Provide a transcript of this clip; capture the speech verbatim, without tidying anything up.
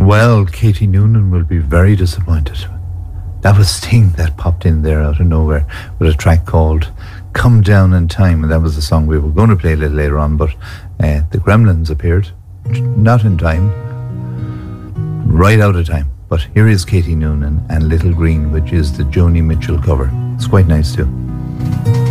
Well, Katie Noonan will be very disappointed. That was Sting that popped in there out of nowhere with a track called Come Down in Time, and that was the song we were going to play a little later on, but uh, the Gremlins appeared, not in time, right out of time. But here is Katie Noonan and Little Green, which is the Joni Mitchell cover. It's quite nice too.